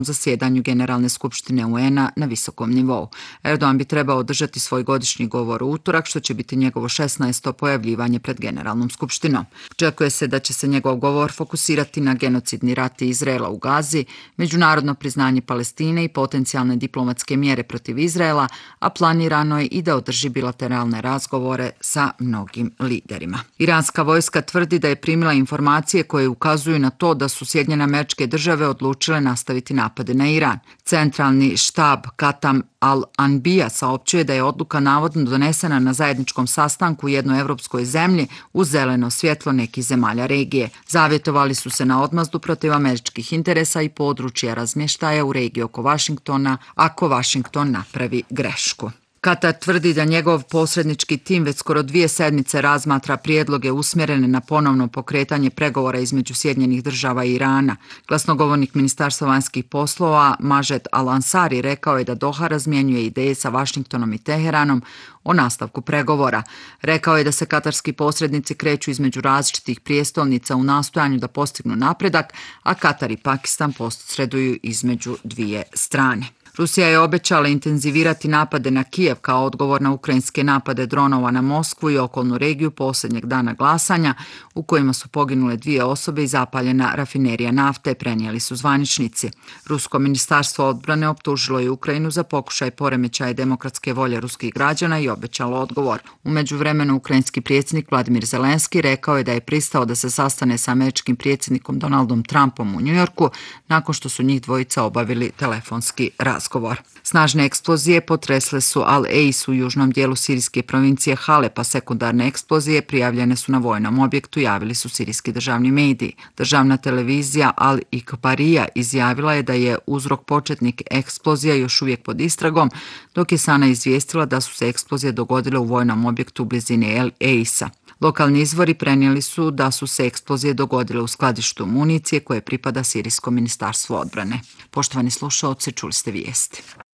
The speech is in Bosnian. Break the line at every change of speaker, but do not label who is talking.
zasjedanju Generalne skupštine UN-a na visokom nivou. Erdogan bi trebao održati svoj godišnji govor u utorak, što će biti njegovo 16. pojavljivanje pred Generalnom skupštinom. Očekuje se da će se njegov govor fokusirati na genocidni rat Izraela u Gazi, međunarodno priznanje Palestine i potencijalne diplomatske mjere protiv Izraela, a planirano je i da održi bilateralne razgovore sa mnogim liderima. Iranska vojska tvrdi da je primila informacije koje ukazuju na to da su Sjedinjene Američke Države odlučile nastaviti napade na Iran. Centralni štab Katam al-Anbija saopćuje da je odluka navodno donesena na zajedničkom sastanku u jednoj evropskoj zemlji uz zeleno svjetlo nekih zemalja regije. Zavjetovali su se na odmazdu protiv američkih interesa i područja razmještaja u regiji oko Vašingtona ako Vašington napravi grešku. Katar tvrdi da njegov posrednički tim već skoro 2 sedmice razmatra prijedloge usmjerene na ponovno pokretanje pregovora između Sjedinjenih Država i Irana. Glasnogovornik Ministarstva vanjskih poslova Majed Al-Ansari rekao je da Doha razmjenjuje ideje sa Vašingtonom i Teheranom o nastavku pregovora. Rekao je da se katarski posrednici kreću između različitih prijestolnica u nastojanju da postignu napredak, a Katar i Pakistan posreduju između 2 strane. Rusija je obećala intenzivirati napade na Kijev kao odgovor na ukrajinske napade dronova na Moskvu i okolnu regiju posljednjeg dana glasanja, u kojima su poginule 2 osobe i zapaljena rafinerija nafte, prenijeli su zvaničnici. Rusko ministarstvo odbrane optužilo je Ukrajinu za pokušaj poremećaja demokratske volje ruskih građana i obećalo odgovor. U međuvremenu ukrajinski predsjednik Vladimir Zelenski rekao je da je pristao da se sastane sa američkim predsjednikom Donaldom Trumpom u Njujorku nakon što su njih dvojica obavili telefonski razgovor. Snažne eksplozije potresle su Al-Eis u južnom dijelu sirijske provincije Halep, a sekundarne eksplozije prijavljene su na vojnom objektu, javili su sirijski državni mediji. Državna televizija Al-Ikbarija izjavila je da je uzrok početnik eksplozija još uvijek pod istragom, dok je Sana izvijestila da su se eksplozije dogodile u vojnom objektu u blizini Al-Eisa. Lokalni izvori prenijeli su da su se eksplozije dogodile u skladištu municije koje pripada Sirijskom ministarstvu odbrane. Poštovani slušaoci, čuli ste vijesti.